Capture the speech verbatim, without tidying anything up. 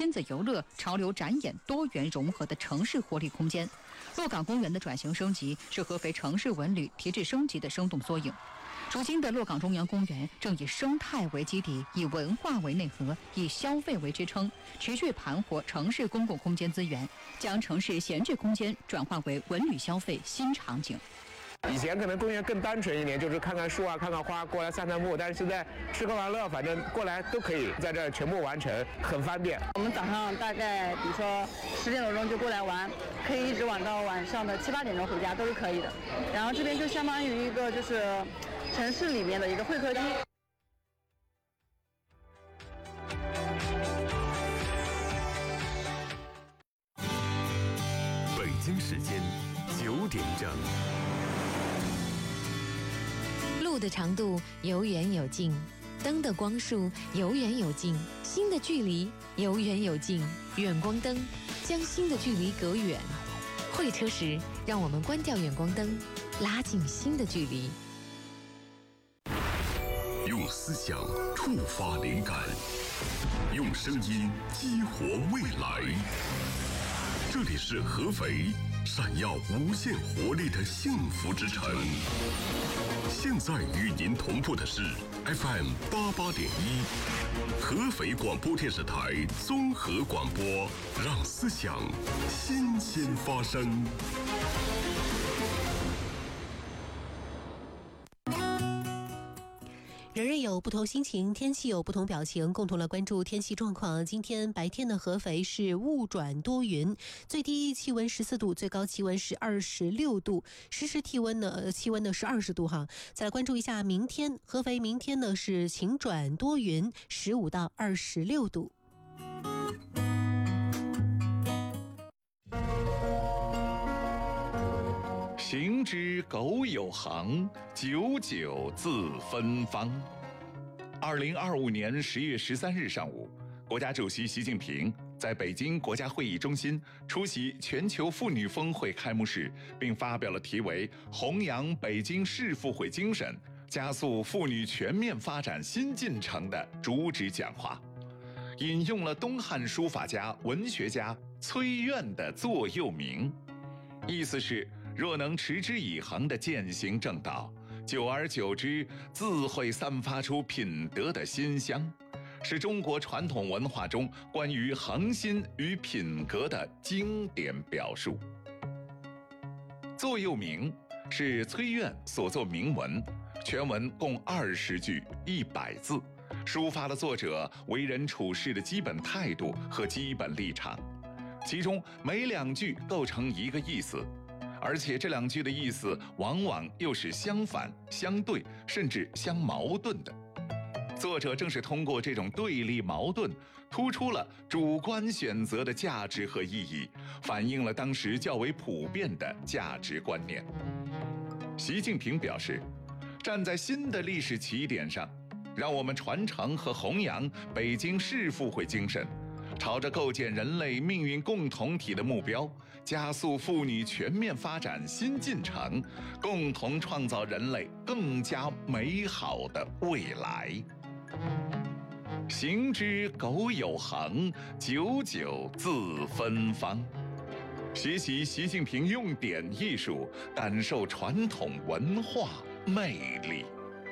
亲子游乐、潮流展演多元融合的城市活力空间。洛港公园的转型升级是合肥城市文旅提质升级的生动缩影。如今的洛港中央公园正以生态为基底，以文化为内核，以消费为支撑，持续盘活城市公共空间资源，将城市闲置空间转化为文旅消费新场景。 以前可能公园更单纯一点，就是看看树啊，看看花，过来散散步。但是现在吃喝玩乐，反正过来都可以在这儿全部完成，很方便。 我们早上大概比如说十点多钟就过来玩，可以一直玩到晚上的七八点钟回家都是可以的。然后这边就相当于一个就是城市里面的一个会客厅。 北京时间九点整。 路的长度有远有近，灯的光束有远有近，心的距离有远有近。远光灯将心的距离隔远。会车时，让我们关掉远光灯，拉近心的距离。 用思想触发灵感，用声音激活未来。这里是合肥，闪耀无限活力的幸福之城。现在与您同步的是 F M 八八点一，合肥广播电视台综合广播，让思想新鲜发生。 人人有不同心情，天气有不同表情，共同来关注天气状况。今天白天的合肥是雾转多云，最低气温十四度，最高气温是二十六度，实时气温呢，气温呢是二十度哈。再来关注一下明天，合肥明天呢是晴转多云，十五到二十六度。 行之苟有行，久久自芬芳。二零二五年十月十三日上午，国家主席习近平在北京国家会议中心出席全球妇女峰会开幕式，并发表了题为“弘扬北京市妇会精神，加速妇女全面发展新进程”的主旨讲话，引用了东汉书法家、文学家崔苑的座右铭，意思是若能持之以恒地践行正道，久而久之，自会散发出品德的馨香，是中国传统文化中关于恒心与品格的经典表述。座右铭是崔苑所作铭文，全文共二十句，一百字，抒发了作者为人处事的基本态度和基本立场，其中每两句构成一个意思。而且这两句的意思往往又是相反、相对，甚至相矛盾的。作者正是通过这种对立矛盾，突出了主观选择的价值和意义，反映了当时较为普遍的价值观念。习近平表示，站在新的历史起点上，让我们传承和弘扬北京市妇会精神，朝着构建人类命运共同体的目标，加速妇女全面发展新进程，共同创造人类更加美好的未来。行之苟有行，久久自芬芳。学习习近平用典艺术，感受传统文化魅力。